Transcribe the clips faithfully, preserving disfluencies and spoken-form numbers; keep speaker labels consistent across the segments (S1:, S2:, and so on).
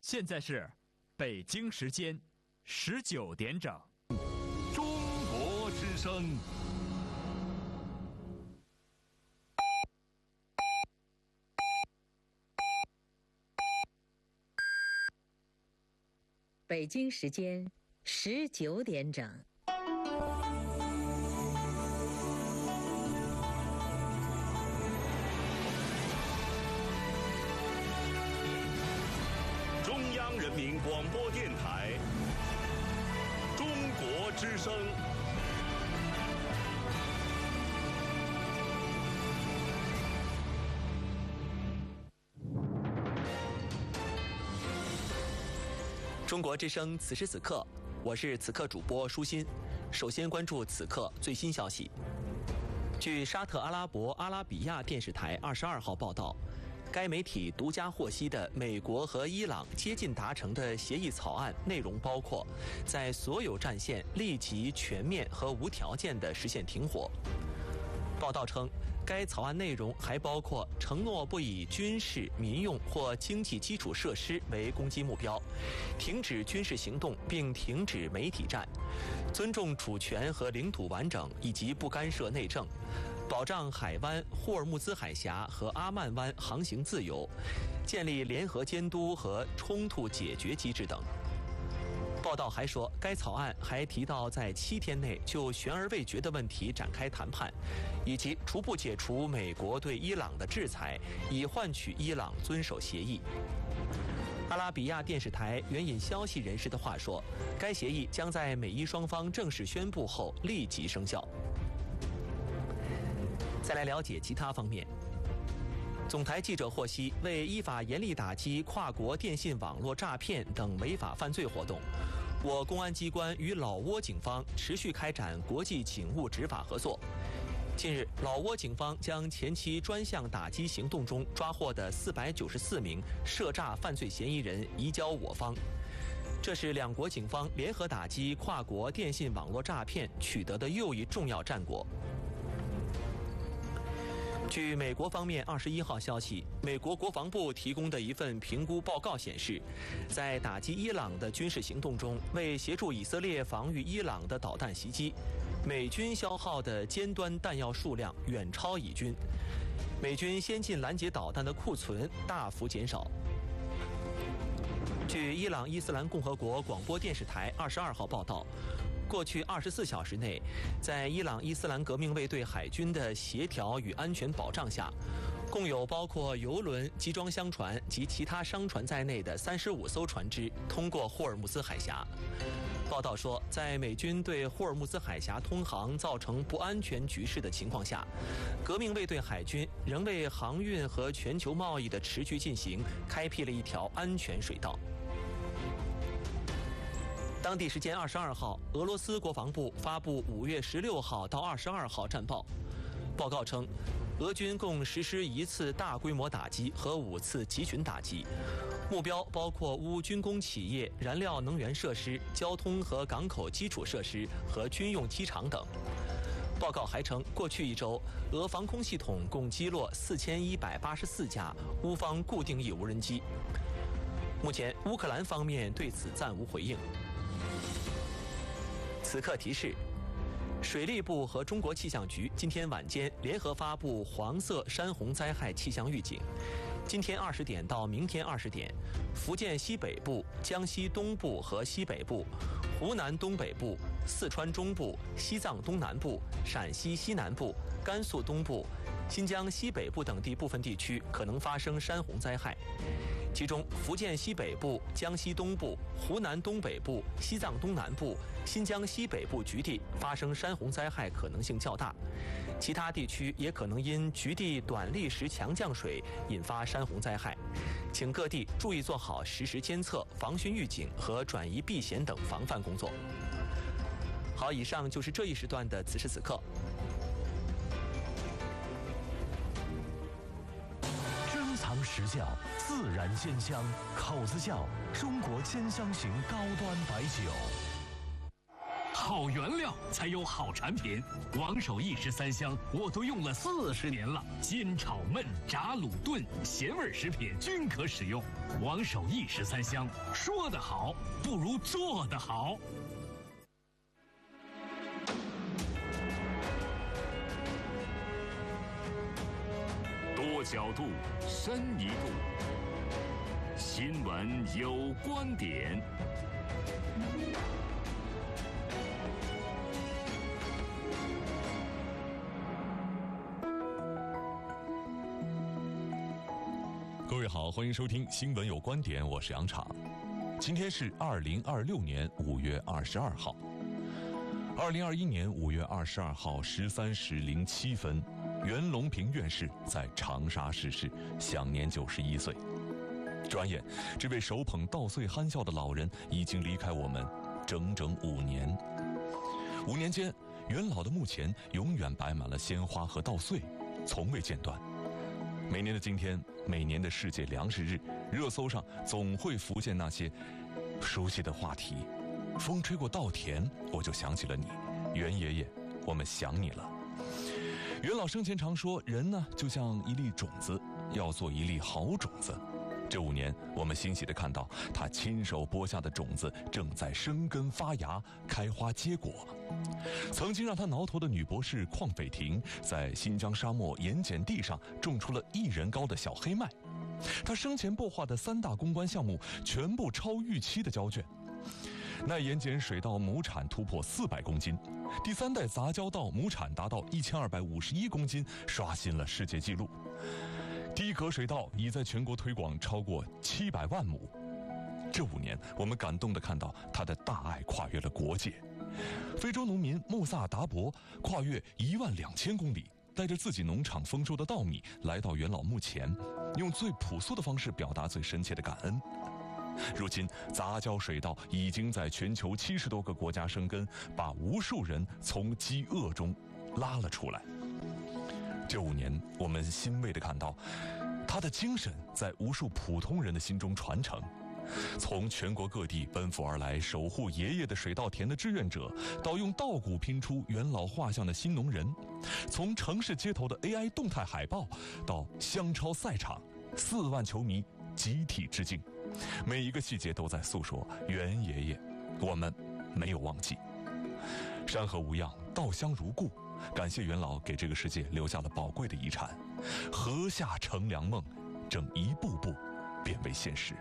S1: 现在是北京时间十九点整。
S2: 中国之声。
S3: 北京时间十九点整。
S2: 中央人民广播电台，中国之声。
S4: 中国之声，此时此刻，我是此刻主播舒心。首先关注此刻最新消息。据沙特阿拉伯阿拉比亚电视台二十二号报道，该媒体独家获悉的美国和伊朗接近达成的协议草案内容包括，在所有战线立即、全面和无条件地实现停火。报道称，该草案内容还包括承诺不以军事、民用或经济基础设施为攻击目标，停止军事行动并停止媒体战，尊重主权和领土完整以及不干涉内政，保障海湾、霍尔木兹海峡和阿曼湾航行自由，建立联合监督和冲突解决机制等。报道还说，该草案还提到在七天内就悬而未决的问题展开谈判，以及逐步解除美国对伊朗的制裁，以换取伊朗遵守协议。阿拉比亚电视台援引消息人士的话说，该协议将在美伊双方正式宣布后立即生效。再来了解其他方面。总台记者获悉，为依法严厉打击跨国电信网络诈骗等违法犯罪活动，我公安机关与老挝警方持续开展国际警务执法合作。近日，老挝警方将前期专项打击行动中抓获的四百九十四名涉诈犯罪嫌疑人移交我方。这是两国警方联合打击跨国电信网络诈骗取得的又一重要战果。据美国方面二十一号消息，美国国防部提供的一份评估报告显示，在打击伊朗的军事行动中，为协助以色列防御伊朗的导弹袭击，美军消耗的尖端弹药数量远超以军，美军先进拦截导弹的库存大幅减少。据伊朗伊斯兰共和国广播电视台二十二号报道，过去二十四小时内，在伊朗伊斯兰革命卫队海军的协调与安全保障下，共有包括油轮、集装箱船及其他商船在内的三十五艘船只通过霍尔木兹海峡。报道说，在美军对霍尔木兹海峡通航造成不安全局势的情况下，革命卫队海军仍为航运和全球贸易的持续进行开辟了一条安全水道。当地时间二十二号，俄罗斯国防部发布五月十六号到二十二号战报。报告称，俄军共实施一次大规模打击和五次集群打击，目标包括乌军工企业、燃料能源设施、交通和港口基础设施和军用机场等。报告还称，过去一周，俄防空系统共击落四千一百八十四架乌方固定翼无人机。目前，乌克兰方面对此暂无回应。此刻提示，水利部和中国气象局今天晚间联合发布黄色山洪灾害气象预警。今天二十点到明天二十点，福建西北部、江西东部和西北部、湖南东北部、四川中部、西藏东南部、陕西西南部、甘肃东部、新疆西北部等地部分地区可能发生山洪灾害。其中，福建西北部、江西东部、湖南东北部、西藏东南部、新疆西北部局地发生山洪灾害可能性较大，其他地区也可能因局地短历时强降水引发山洪灾害，请各地注意做好实时监测、防汛预警和转移避险等防范工作。好，以上就是这一时段的此时此刻。
S5: 珍藏实窖，自然鲜香，口子窖，中国鲜香型高端白酒。 好原料才有好产品。王守义十三香我都用了四十年了，煎炒焖炸卤炖咸味食品均可使用。王守义十三香，说得好不如做得好。
S2: 多角度，深一步。新闻有观点。
S6: 各位好，欢迎收听《新闻有观点》，我是杨昶。今天是二零二六年五月二十二号。二零二一年五月二十二号十三时零七分，袁隆平院士在长沙逝世，享年九十一岁。转眼，这位手捧稻穗憨笑的老人已经离开我们整整五年。五年间，袁老的墓前永远摆满了鲜花和稻穗，从未间断。每年的今天，每年的世界粮食日，热搜上总会浮现那些熟悉的话题。风吹过稻田，我就想起了你，袁爷爷，我们想你了。袁老生前常说，人呢就像一粒种子，要做一粒好种子。这五年，我们欣喜地看到他亲手播下的种子正在生根发芽、开花结果。曾经让他挠头的女博士邝斐婷，在新疆沙漠盐碱地上种出了一人高的小黑麦。他生前擘画的三大攻关项目，全部超预期的交卷。耐盐碱水稻亩产突破四百公斤，第三代杂交稻亩产达到一千二百五十一公斤，刷新了世界纪录。低格水稻已在全国推广超过七百万亩。这五年，我们感动地看到他的大爱跨越了国界。非洲农民穆萨达伯跨越一万两千公里，带着自己农场丰收的稻米来到袁老墓前，用最朴素的方式表达最深切的感恩。如今，杂交水稻已经在全球七十多个国家生根，把无数人从饥饿中拉了出来。这五年，我们欣慰地看到，他的精神在无数普通人的心中传承。从全国各地奔赴而来守护爷爷的水稻田的志愿者，到用稻谷拼出袁老画像的新农人；从城市街头的 A I 动态海报，到湘超赛场，四万球迷集体致敬。每一个细节都在诉说袁爷爷，我们没有忘记。山河无恙，稻香如故。感谢袁老给这个世界留下了宝贵的遗产，禾下乘凉梦正一步步变为现实。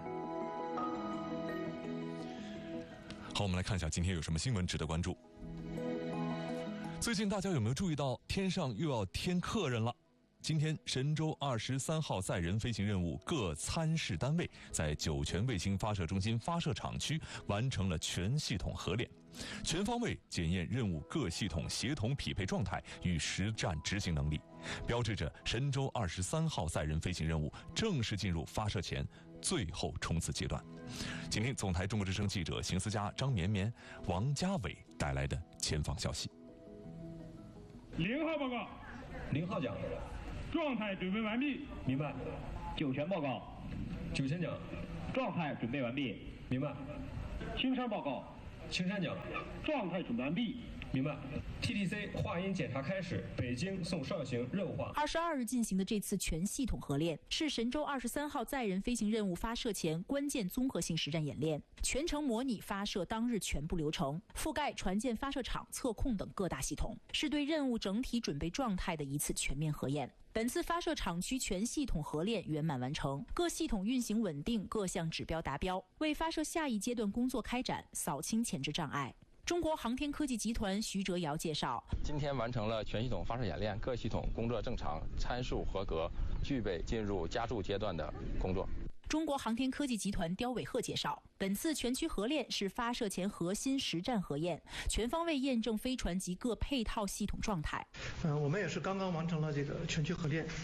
S6: 好，我们来看一下今天有什么新闻值得关注。最近大家有没有注意到天上又要添客人了？今天神舟二十三号载人飞行任务各参试单位在酒泉卫星发射中心发射场区完成了全系统合练，全方位检验任务各系统协同匹配状态与实战执行能力，标志着神舟二十三号载人飞行任务正式进入发射前最后冲刺阶段。请听总台中国之声记者邢思佳、张绵绵、王家伟带来的前方消息。
S7: 零号报告，
S8: 零号讲，
S7: 状态准备完毕。
S8: 明白。
S7: 酒泉报告，
S8: 酒泉讲，
S7: 状态准备完毕。
S8: 明白。
S7: 青山报告，
S8: 青山讲，
S7: 状态准备完毕。
S8: 明白。T D C 话音检查开始，北京送上行任务化。
S9: 二十二日进行的这次全系统合练，是神舟二十三号载人飞行任务发射前关键综合性实战演练，全程模拟发射当日全部流程，覆盖船舰发射场、测控等各大系统，是对任务整体准备状态的一次全面核验。本次发射场区全系统合练圆满完成，各系统运行稳定，各项指标达标，为发射下一阶段工作开展扫清前置障碍。中国航天科技集团徐哲尧介绍，
S10: 今天完成了全系统发射演练，各系统工作正常，参数合格，具备进入加速阶段的工作。
S9: 中国航天科技集团刁伟鹤介绍，本次全区合练是发射前核心实战核验，全方位验证飞船及各配套系统状态。
S11: 嗯、呃，我们也是刚刚完成了这个全区合练，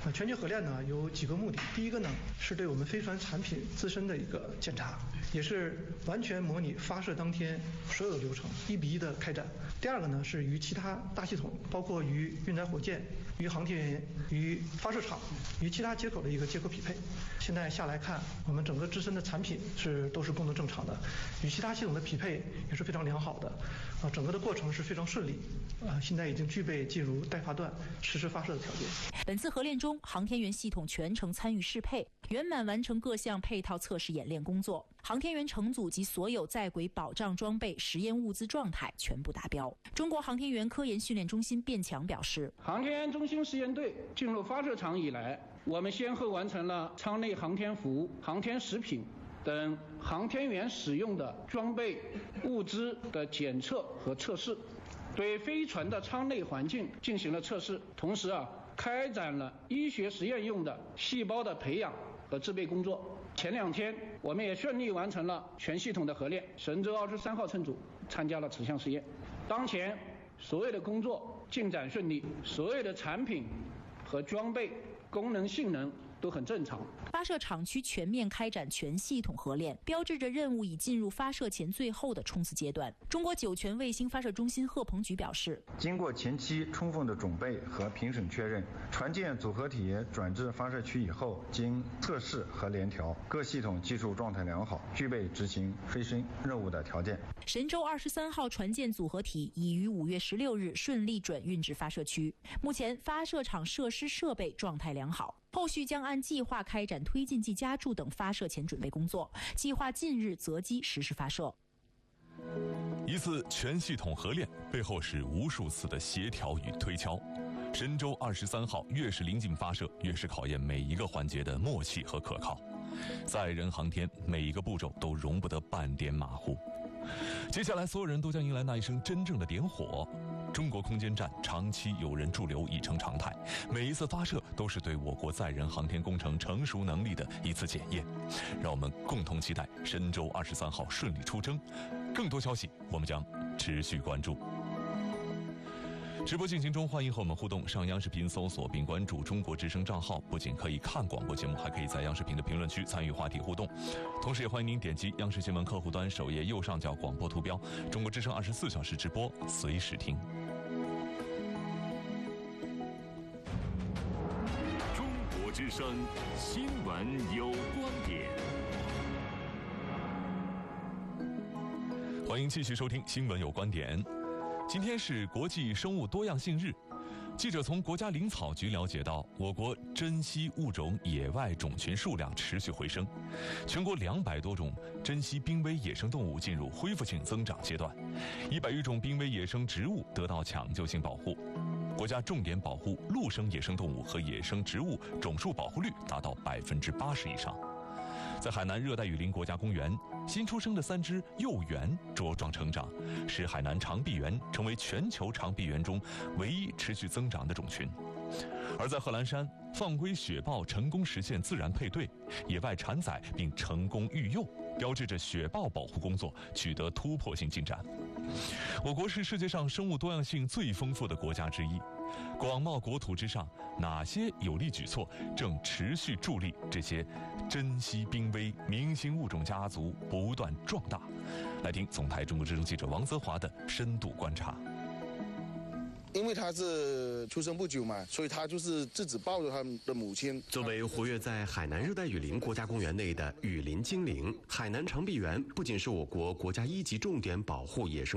S11: 呃，全球核练呢有几个目的，第一个呢是对我们飞船产品自身的一个检查，也是完全模拟发射当天所有的流程，一比一的开展。第二个呢是与其他大系统，包括与运载火箭、与航天员、与发射场、与其他接口的一个接口匹配。现在下来看，我们整个自身的产品是都是功能正常的，与其他系统的匹配也是非常良好的，啊，整个的过程是非常顺利，啊，现在已经具备进入待发段实施发射的条件。
S9: 本次核练中，航天员系统全程参与适配，圆满完成各项配套测试演练工作。航天员乘组及所有在轨保障装备、实验物资状态全部达标。中国航天员科研训练中心卞强表示，
S12: 航天员中心实验队进入发射场以来，我们先后完成了舱内航天服、航天食品等航天员使用的装备物资的检测和测试，对飞船的舱内环境进行了测试，同时啊开展了医学实验用的细胞的培养和制备工作。前两天我们也顺利完成了全系统的核练，神舟二十三号乘组参加了此项实验。当前所有的工作进展顺利，所有的产品和装备功能性能都很正常。
S9: 发射场区全面开展全系统核练，标志着任务已进入发射前最后的冲刺阶段。中国酒泉卫星发射中心贺鹏举表示，
S13: 经过前期充分的准备和评审确认，船舰组合体转至发射区以后，经测试和联调，各系统技术状态良好，具备执行飞升任务的条件。
S9: 神舟二十三号船舰组合体已于五月十六日顺利转运至发射区，目前发射场设施设备状态良好。后续将按计划开展推进剂加注等发射前准备工作，计划近日择机实施发射。
S6: 一次全系统核练背后是无数次的协调与推敲。神舟二十三号越是临近发射，越是考验每一个环节的默契和可靠。载人航天每一个步骤都容不得半点马虎。接下来所有人都将迎来那一声真正的点火。中国空间站长期有人驻留已成常态，每一次发射都是对我国载人航天工程成熟能力的一次检验。让我们共同期待神舟二十三号顺利出征。更多消息我们将持续关注。直播进行中，欢迎和我们互动。上央视频搜索并关注中国之声账号，不仅可以看广播节目，还可以在央视频的评论区参与话题互动。同时也欢迎您点击央视新闻客户端首页右上角广播图标，中国之声二十四小时直播，随时听。
S2: 中国之声新闻有观点。
S6: 欢迎继续收听新闻有观点。今天是国际生物多样性日，记者从国家林草局了解到，我国珍稀物种野外种群数量持续回升，全国两百多种珍稀濒危野生动物进入恢复性增长阶段，一百余种濒危野生植物得到抢救性保护。国家重点保护陆生野生动物和野生植物种数保护率达到百分之八十以上。在海南热带雨林国家公园，新出生的三只幼螈茁壮成长，使海南长臂猿成为全球长臂猿中唯一持续增长的种群。而在贺兰山，放归雪豹成功实现自然配对，野外产崽并成功育幼，标志着雪豹保护工作取得突破性进展。我国是世界上生物多样性最丰富的国家之一，广袤国土之上，哪些有力举措正持续助力这些珍稀濒危明星物种家族不断壮大？来听总台中国之声记者王泽华的深度观察。
S14: 因为他是出生不久嘛，所以他就是自己抱着他的母亲。
S15: 作为活跃在海南热带雨林国家公园内的雨林精灵，海南长臂猿不仅是我国国家一级重点保护野生